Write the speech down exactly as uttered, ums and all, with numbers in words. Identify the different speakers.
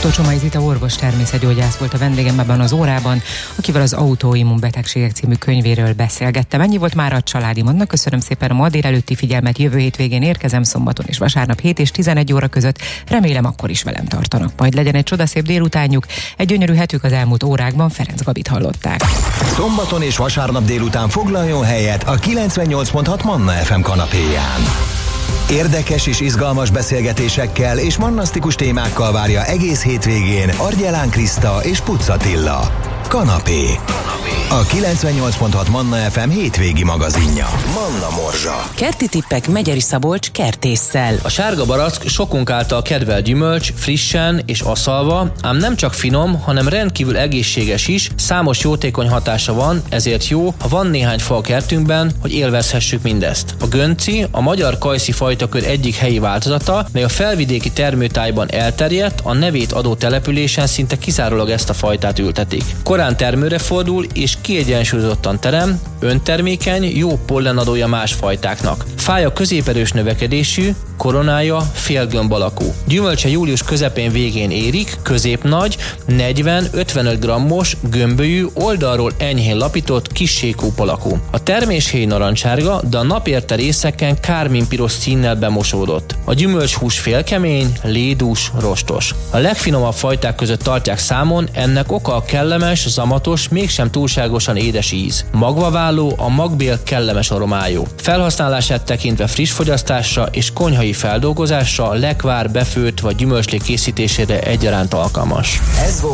Speaker 1: dr. Csomai Zita orvos természetgyógyász volt a vendégem ebben az órában, akivel az Autoimmunbetegségek című könyvéről beszélgettem. Ennyi volt már a Családi Mondnak. Köszönöm szépen a ma délelőtti figyelmet. Jövő hétvégén érkezem szombaton és vasárnap hét és tizenegy óra között. Remélem akkor is velem tartanak. Majd legyen egy csodaszép délutánjuk. Egy gyönyörű hetük az elmúlt órákban. Ferenc Gabit hallották.
Speaker 2: Szombaton és vasárnap délután foglaljon helyet a kilencvennyolc pont hat Manna ef em kanapéján. Érdekes és izgalmas beszélgetésekkel és mannasztikus témákkal várja egész hétvégén Argyelán Kriszta és Pucz Attila. Kanapé. A kilencvennyolc pont hat Manna ef em hétvégi magazinja. Manna Morzsa.
Speaker 3: Kerti tippek Megyeri Szabolcs kertésszel.
Speaker 4: A sárga barack sokunk által kedvelt gyümölcs, frissen és aszalva, ám nem csak finom, hanem rendkívül egészséges is, számos jótékony hatása van, ezért jó, ha van néhány fa a kertünkben, hogy élvezhessük mindezt. A gönci a magyar kajszi fajtakör egyik helyi változata, mely a felvidéki termőtájban elterjedt, a nevét adó településen szinte kizárólag ezt a fajtát ültetik. Korán termőre fordul és kiegyensúlyozottan terem, öntermékeny, jó pollenadója más fajtáknak. Fája középerős növekedésű, koronája félgömb alakú. Gyümölcse július közepén végén érik, középnagy, negyven-ötvenöt grammos, gömbölyű, oldalról enyhén lapított, kissé kúp alakú. A terméshéj narancsárga, de a napérte részeken kárminpiros színnel bemosódott. A gyümölcshús félkemény, lédús, rostos. A legfinomabb fajták között tartják számon, ennek oka a kellemes, zamatos, mégsem túlságosan édes íz. Magvaválló, a magbél kellemes aromájú. Felhasználását tekintve friss fogyasztásra és konyhai feldolgozásra, lekvár, befőtt vagy gyümölcslé készítésére egyaránt alkalmas.
Speaker 2: Ez volt